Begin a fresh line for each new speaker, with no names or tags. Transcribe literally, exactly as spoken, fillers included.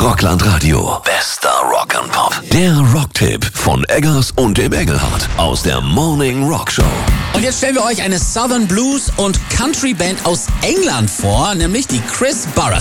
Rockland Radio. Bester Rock and Pop. Der Rocktipp von Eggers und dem Engelhardt aus der Morning Rock Show.
Und jetzt stellen wir euch eine Southern Blues und Country Band aus England vor, nämlich die Chris Barras.